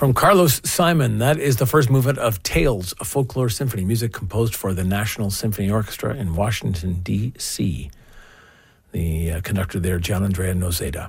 From Carlos Simon, that is the first movement of Tales, a folklore symphony, music composed for the National Symphony Orchestra in Washington, D.C. The conductor there, Gianandrea Nozeda.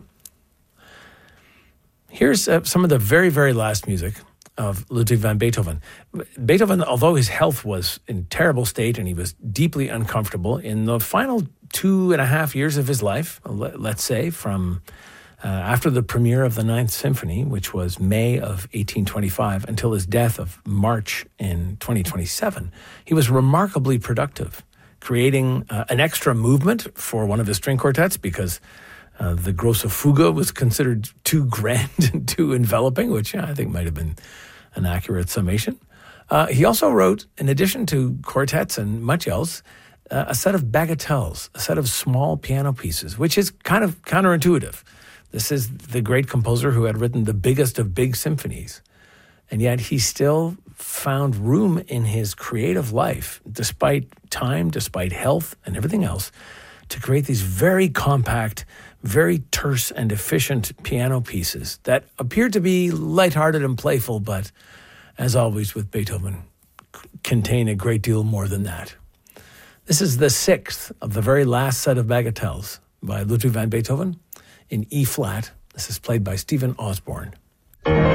Here's some of the very, very last music of Ludwig van Beethoven. Beethoven, although his health was in terrible state and he was deeply uncomfortable, in the final 2.5 years of his life, let's say, from after the premiere of the Ninth Symphony, which was May of 1825, until his death of March in 2027, he was remarkably productive, creating an extra movement for one of his string quartets because the Grosse Fuge was considered too grand and too enveloping, which I think might have been an accurate summation. He also wrote, in addition to quartets and much else, a set of bagatelles, a set of small piano pieces, which is kind of counterintuitive. This is the great composer who had written the biggest of big symphonies. And yet he still found room in his creative life, despite time, despite health and everything else, to create these very compact, very terse and efficient piano pieces that appeared to be lighthearted and playful, but as always with Beethoven, contain a great deal more than that. This is the sixth of the very last set of bagatelles by Ludwig van Beethoven in E-flat. This is played by Stephen Osborne.